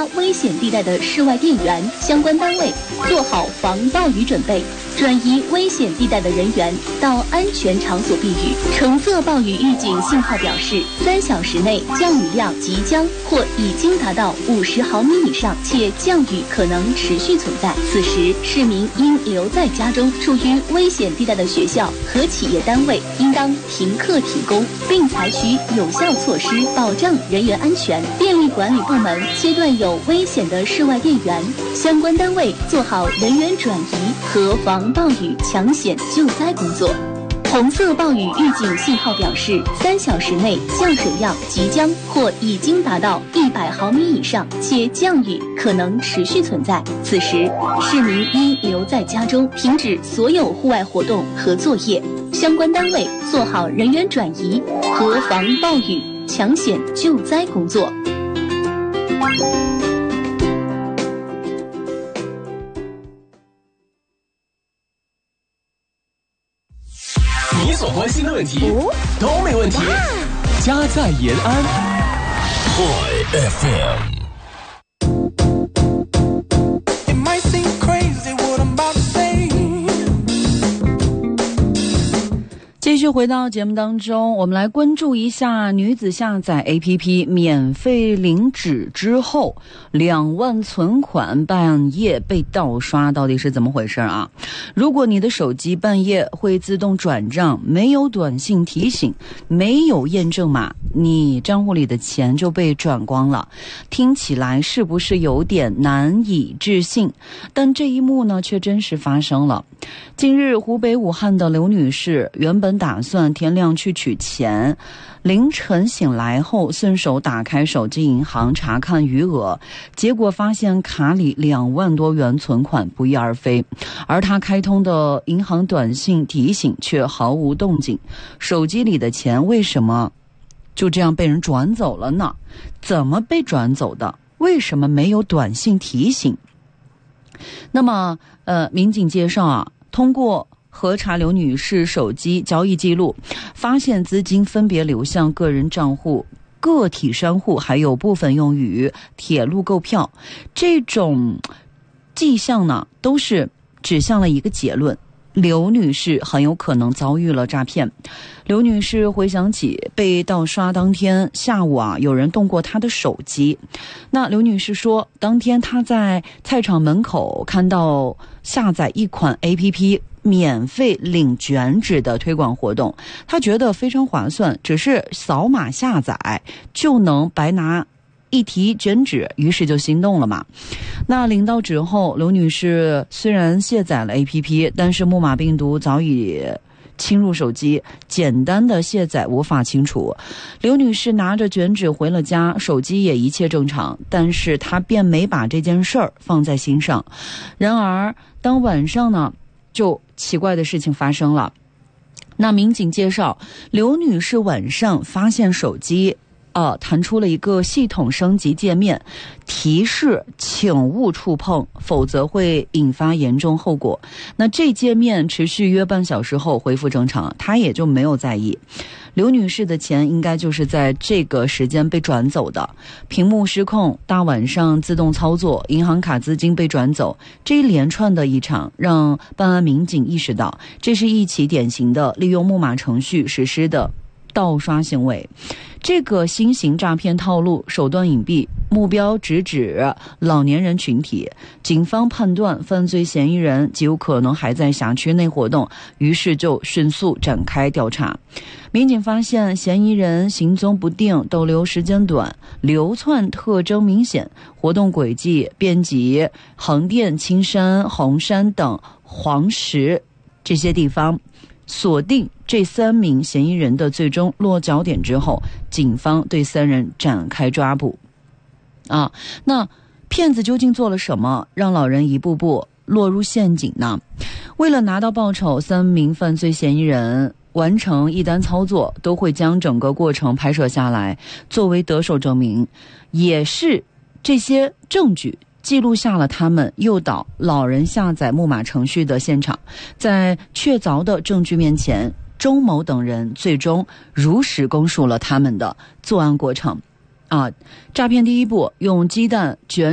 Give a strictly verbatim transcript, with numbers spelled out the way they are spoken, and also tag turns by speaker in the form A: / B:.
A: 危险地带的室外电源，相关单位做好防暴雨准备，转移危险地带的人员到安全场所避雨。橙色暴雨预警信号表示，三小时内降雨量即将或已经达到五十毫米以上，且降雨可能持续存在。此时，市民应留在家中，处于危险地带的学校和企业单位应当停课停工，并采取有效措施保障人员安全。电力管理部门切断有危险的室外电源，相关单位做好人员转移和防暴雨抢险救灾工作。红色暴雨预警信号表示，三小时内降水量即将或已经达到一百毫米以上，且降雨可能持续存在。此时，市民应留在家中，停止所有户外活动和作业。相关单位做好人员转移和防暴雨抢险救灾工作。
B: 你所关心的问题、哦、都没问题，家在延安 High F M。
C: 继续回到节目当中，我们来关注一下女子下载 A P P 免费领纸之后两万存款半夜被盗刷，到底是怎么回事啊？如果你的手机半夜会自动转账，没有短信提醒，没有验证码，你账户里的钱就被转光了，听起来是不是有点难以置信？但这一幕呢却真实发生了。近日，湖北武汉的刘女士原本打算天亮去取钱，凌晨醒来后顺手打开手机银行查看余额，结果发现卡里两万多元存款不翼而飞，而她开通的银行短信提醒却毫无动静，手机里的钱为什么就这样被人转走了呢？怎么被转走的？为什么没有短信提醒？那么呃，民警介绍啊，通过核查刘女士手机交易记录，发现资金分别流向个人账户、个体商户，还有部分用于铁路购票。这种迹象呢，都是指向了一个结论：刘女士很有可能遭遇了诈骗。刘女士回想起被盗刷当天下午啊，有人动过她的手机。那刘女士说，当天她在菜场门口看到下载一款 A P P 免费领卷纸的推广活动，她觉得非常划算，只是扫码下载就能白拿一提卷纸，于是就心动了嘛。那领到纸后，刘女士虽然卸载了 A P P， 但是木马病毒早已侵入手机，简单的卸载无法清除。刘女士拿着卷纸回了家，手机也一切正常，但是她便没把这件事儿放在心上。然而当晚上呢，就奇怪的事情发生了。那民警介绍，刘女士晚上发现手机呃，弹出了一个系统升级界面，提示请勿触碰，否则会引发严重后果。那这界面持续约半小时后恢复正常，她也就没有在意。刘女士的钱应该就是在这个时间被转走的，屏幕失控，大晚上自动操作，银行卡资金被转走，这一连串的异常让办案民警意识到，这是一起典型的利用木马程序实施的盗刷行为。这个新型诈骗套路手段隐蔽，目标直指老年人群体。警方判断犯罪嫌疑人极有可能还在辖区内活动，于是就迅速展开调查。民警发现嫌疑人行踪不定，逗留时间短，流窜特征明显，活动轨迹遍及横店、青山、红山等黄石这些地方。锁定这三名嫌疑人的最终落脚点之后，警方对三人展开抓捕。啊，那骗子究竟做了什么，让老人一步步落入陷阱呢？为了拿到报酬，三名犯罪嫌疑人完成一单操作，都会将整个过程拍摄下来，作为得手证明，也是这些证据记录下了他们诱导老人下载木马程序的现场。在确凿的证据面前，周某等人最终如实供述了他们的作案过程。啊，诈骗第一步，用鸡蛋卷